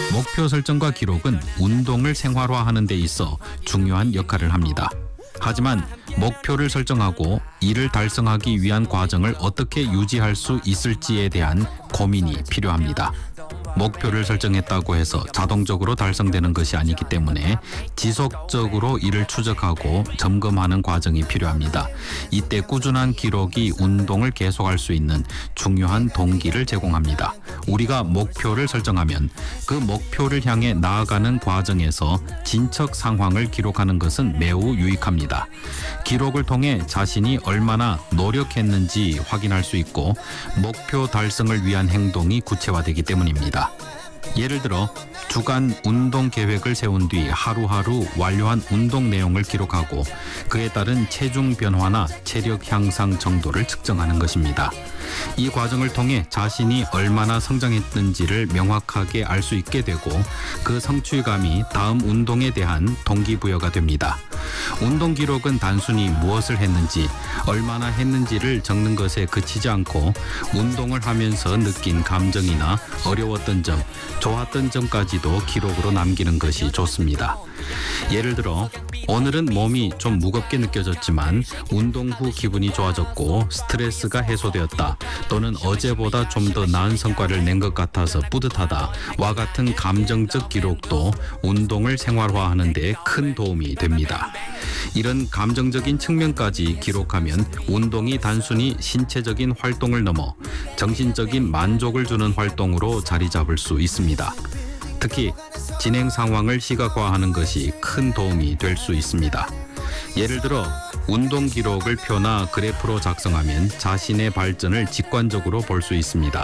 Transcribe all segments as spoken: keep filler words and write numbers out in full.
목표 설정과 기록은 운동을 생활화하는 데 있어 중요한 역할을 합니다. 하지만 목표를 설정하고 이를 달성하기 위한 과정을 어떻게 유지할 수 있을지에 대한 고민이 필요합니다. 목표를 설정했다고 해서 자동적으로 달성되는 것이 아니기 때문에 지속적으로 이를 추적하고 점검하는 과정이 필요합니다. 이때 꾸준한 기록이 운동을 계속할 수 있는 중요한 동기를 제공합니다. 우리가 목표를 설정하면 그 목표를 향해 나아가는 과정에서 진척 상황을 기록하는 것은 매우 유익합니다. 기록을 통해 자신이 얼마나 노력했는지 확인할 수 있고 목표 달성을 위한 행동이 구체화되기 때문입니다. 예를 들어 주간 운동 계획을 세운 뒤 하루하루 완료한 운동 내용을 기록하고 그에 따른 체중 변화나 체력 향상 정도를 측정하는 것입니다. 이 과정을 통해 자신이 얼마나 성장했는지를 명확하게 알 수 있게 되고 그 성취감이 다음 운동에 대한 동기부여가 됩니다. 운동 기록은 단순히 무엇을 했는지, 얼마나 했는지를 적는 것에 그치지 않고 운동을 하면서 느낀 감정이나 어려웠던 점, 좋았던 점까지도 기록으로 남기는 것이 좋습니다. 예를 들어 오늘은 몸이 좀 무겁게 느껴졌지만 운동 후 기분이 좋아졌고 스트레스가 해소되었다, 또는 어제보다 좀 더 나은 성과를 낸 것 같아서 뿌듯하다 와 같은 감정적 기록도 운동을 생활화하는 데 큰 도움이 됩니다. 이런 감정적인 측면까지 기록하면 운동이 단순히 신체적인 활동을 넘어 정신적인 만족을 주는 활동으로 자리 잡을 수 있습니다. 특히 진행 상황을 시각화하는 것이 큰 도움이 될 수 있습니다. 예를 들어 운동 기록을 표나 그래프로 작성하면 자신의 발전을 직관적으로 볼 수 있습니다.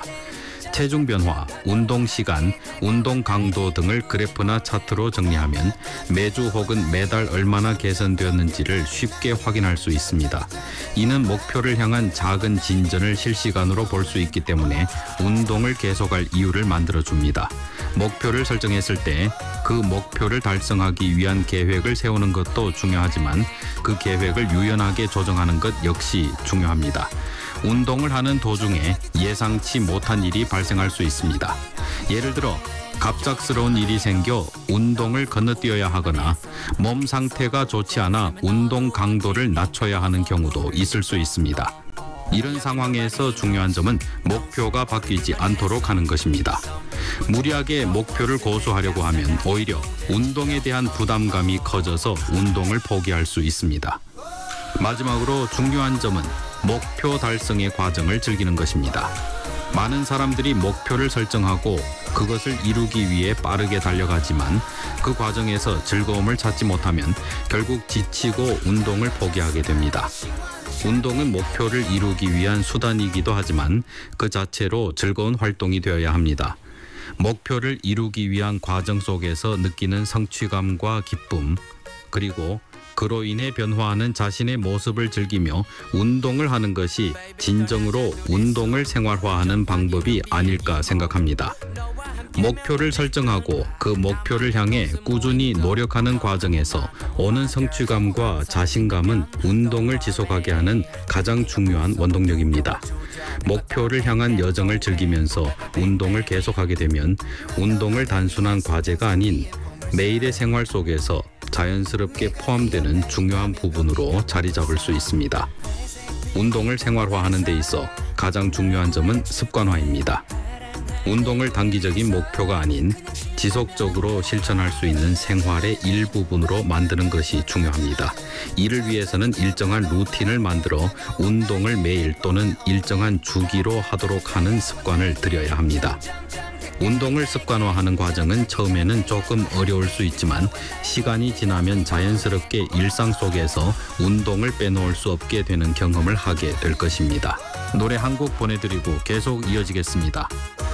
체중 변화, 운동 시간, 운동 강도 등을 그래프나 차트로 정리하면 매주 혹은 매달 얼마나 개선되었는지를 쉽게 확인할 수 있습니다. 이는 목표를 향한 작은 진전을 실시간으로 볼 수 있기 때문에 운동을 계속할 이유를 만들어줍니다. 목표를 설정했을 때 그 목표를 달성하기 위한 계획을 세우는 것도 중요하지만 그 계획을 유연하게 조정하는 것 역시 중요합니다. 운동을 하는 도중에 예상치 못한 일이 발생할 수 있습니다. 예를 들어 갑작스러운 일이 생겨 운동을 건너뛰어야 하거나 몸 상태가 좋지 않아 운동 강도를 낮춰야 하는 경우도 있을 수 있습니다. 이런 상황에서 중요한 점은 목표가 바뀌지 않도록 하는 것입니다. 무리하게 목표를 고수하려고 하면 오히려 운동에 대한 부담감이 커져서 운동을 포기할 수 있습니다. 마지막으로 중요한 점은 목표 달성의 과정을 즐기는 것입니다. 많은 사람들이 목표를 설정하고 그것을 이루기 위해 빠르게 달려가지만 그 과정에서 즐거움을 찾지 못하면 결국 지치고 운동을 포기하게 됩니다. 운동은 목표를 이루기 위한 수단이기도 하지만 그 자체로 즐거운 활동이 되어야 합니다. 목표를 이루기 위한 과정 속에서 느끼는 성취감과 기쁨, 그리고 그로 인해 변화하는 자신의 모습을 즐기며 운동을 하는 것이 진정으로 운동을 생활화하는 방법이 아닐까 생각합니다. 목표를 설정하고 그 목표를 향해 꾸준히 노력하는 과정에서 오는 성취감과 자신감은 운동을 지속하게 하는 가장 중요한 원동력입니다. 목표를 향한 여정을 즐기면서 운동을 계속하게 되면 운동을 단순한 과제가 아닌 매일의 생활 속에서 자연스럽게 포함되는 중요한 부분으로 자리 잡을 수 있습니다. 운동을 생활화하는 데 있어 가장 중요한 점은 습관화입니다. 운동을 단기적인 목표가 아닌 지속적으로 실천할 수 있는 생활의 일부분으로 만드는 것이 중요합니다. 이를 위해서는 일정한 루틴을 만들어 운동을 매일 또는 일정한 주기로 하도록 하는 습관을 들여야 합니다. 운동을 습관화하는 과정은 처음에는 조금 어려울 수 있지만 시간이 지나면 자연스럽게 일상 속에서 운동을 빼놓을 수 없게 되는 경험을 하게 될 것입니다. 노래 한 곡 보내드리고 계속 이어지겠습니다.